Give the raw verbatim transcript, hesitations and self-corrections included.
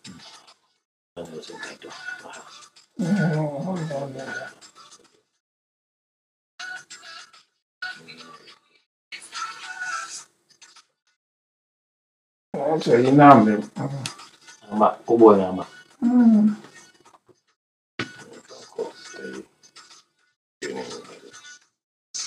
Ndio sasa. Acha iname. Ama kubwa ama. Mm.